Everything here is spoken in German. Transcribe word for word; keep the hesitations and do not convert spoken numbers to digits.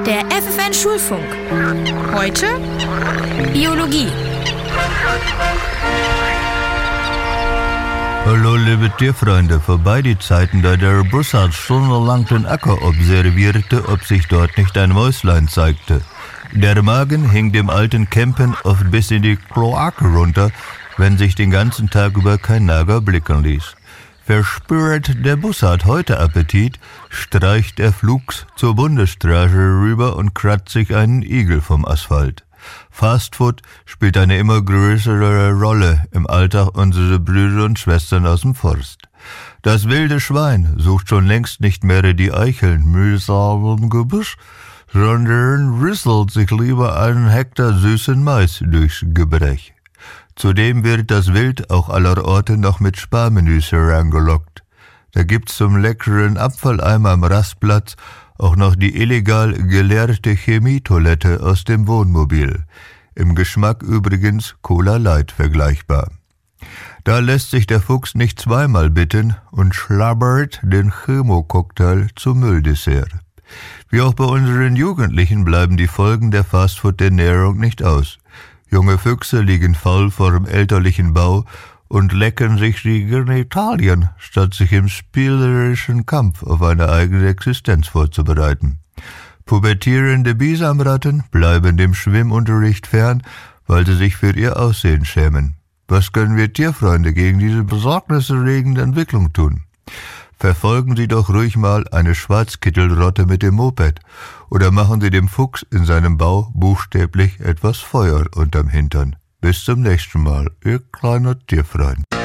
Der F F N Schulfunk. Heute Biologie. Hallo liebe Tierfreunde, vorbei die Zeiten, da der Bussard stundenlang den Acker observierte, ob sich dort nicht ein Mäuslein zeigte. Der Magen hing dem alten Kämpen oft bis in die Kloake runter, wenn sich den ganzen Tag über kein Nager blicken ließ. Verspürt der Bussard heute Appetit, streicht er flugs zur Bundesstraße rüber und kratzt sich einen Igel vom Asphalt. Fastfood spielt eine immer größere Rolle im Alltag unserer Brüder und Schwestern aus dem Forst. Das wilde Schwein sucht schon längst nicht mehr die Eicheln mühsam im Gebüsch, sondern rüsselt sich lieber einen Hektar süßen Mais durchs Gebrech. Zudem wird das Wild auch allerorten noch mit Sparmenüs herangelockt. Da gibt's zum leckeren Abfalleimer am Rastplatz auch noch die illegal geleerte Chemietoilette aus dem Wohnmobil. Im Geschmack übrigens Cola Light vergleichbar. Da lässt sich der Fuchs nicht zweimal bitten und schlabbert den Chemococktail zum Mülldessert. Wie auch bei unseren Jugendlichen bleiben die Folgen der Fastfood-Ernährung nicht aus. Junge Füchse liegen faul vor dem elterlichen Bau und lecken sich die Genitalien, statt sich im spielerischen Kampf auf eine eigene Existenz vorzubereiten. Pubertierende Bisamratten bleiben dem Schwimmunterricht fern, weil sie sich für ihr Aussehen schämen. Was können wir Tierfreunde gegen diese besorgniserregende Entwicklung tun? Verfolgen Sie doch ruhig mal eine Schwarzkittelrotte mit dem Moped oder machen Sie dem Fuchs in seinem Bau buchstäblich etwas Feuer unterm Hintern. Bis zum nächsten Mal, Ihr kleiner Tierfreund.